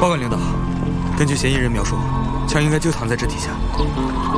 报告领导，根据嫌疑人描述，枪应该就藏在这底下。